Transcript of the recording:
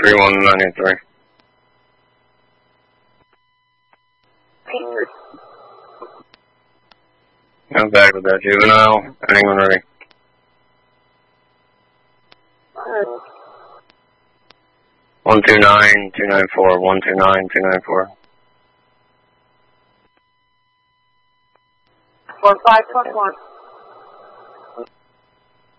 3193. I'm back with that juvenile. Anyone ready? 129-294, 129-294. 4521.